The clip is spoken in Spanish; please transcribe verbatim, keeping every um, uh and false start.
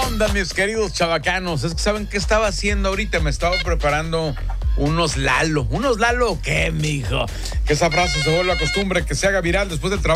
onda, mis queridos chavacanos? Es que ¿saben qué estaba haciendo ahorita? Me estaba preparando unos Lalo. ¿Unos Lalo o qué, mijo? Que esa frase se vuelva costumbre, que se haga viral después del trabajo.